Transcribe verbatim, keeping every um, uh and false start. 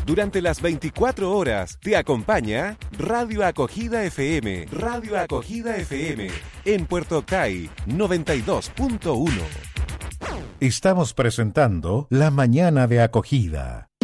Durante las veinticuatro horas te acompaña Radio Acogida F M. Radio Acogida F M en Puerto Ocay noventa y dos punto uno. Estamos presentando La Mañana de Acogida.